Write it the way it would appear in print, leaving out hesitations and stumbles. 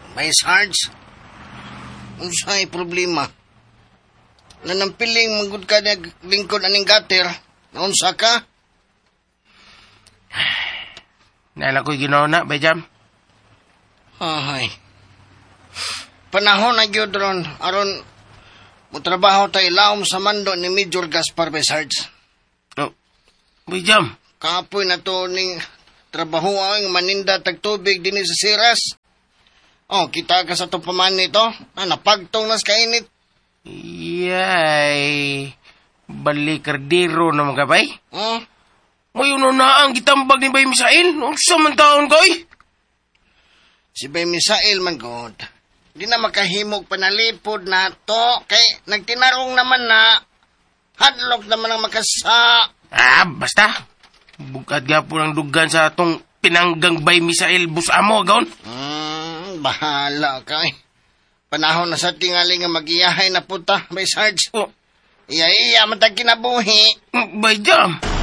May Sarge, unsay problema? Nanampiling manggod ka lingkod aning gater, naunsa ka? Naila ko'y ginauna, Bayjam. Ay. Panahon na gyud ron, aron mo trabaho tayo laom sa mando ni Major Gaspar by Sarge. Oh, Bayjam. Kapoy na to ning trabaho ang maninda tagtubig din sa Siras. Oh, kita ka sa to paman nito. Napagtong nas kainit. Yay. Balikardero naman ka, bay? Oh? Ngayon na ang gitambag ni Bay Misael. Unsa man taon ka, eh? Si Bay Misael man god. Di na makahimog panalipod na to. Kay nagtinarong naman na hadlok naman ang makasa. Basta. Bukad nga po ng dugan sa atong pinanggang Bay Misael bus amo, gaon. Bahala ka eh. Panahon na sa tingali nga mag-iyahay na puta, Bay Sarge. Oh. Iya, matag kinabuhi. Bayjam.